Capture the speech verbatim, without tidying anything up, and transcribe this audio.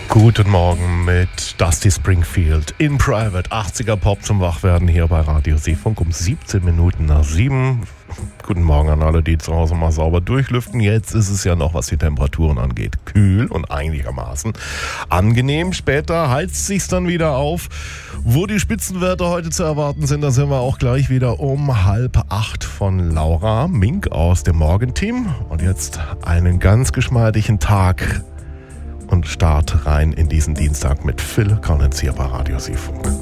Guten Morgen mit Dusty Springfield in Private. achtziger Pop zum Wachwerden hier bei Radio Seefunk um siebzehn Minuten nach sieben. Guten Morgen an alle, die zu Hause mal sauber durchlüften. Jetzt ist es ja noch, was die Temperaturen angeht, kühl und einigermaßen angenehm. Später heizt sich's dann wieder auf. Wo die Spitzenwerte heute zu erwarten sind, da sind wir auch gleich wieder um halb acht von Laura Mink aus dem Morgenteam. Und jetzt einen ganz geschmeidigen Tag und Start rein in diesen Dienstag mit Phil Collins hier bei Radio Seefunk.